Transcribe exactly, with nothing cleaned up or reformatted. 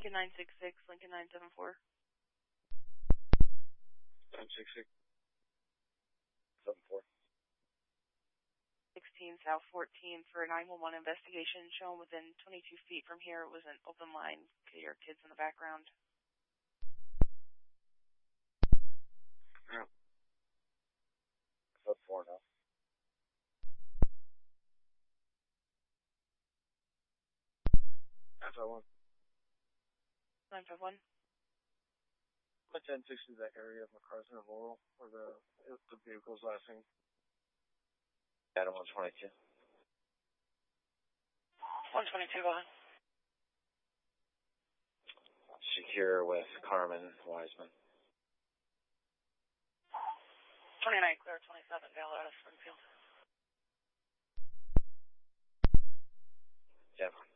Lincoln nine six six, Lincoln nine seven four. nine six six, seven four. sixteen South fourteen for a nine one one investigation shown within twenty-two feet from here. It was an open line. Could hear kids in the background. Yeah. seven four now. nine five one. nine five one. My ten sixty is that area of MacArthur and Laurel where the the vehicle's last thing. Adam one twenty-two. one twenty-two, go ahead. Secure with Carmen Wiseman. twenty-nine clear, twenty-seven Valor out of Springfield. Yeah.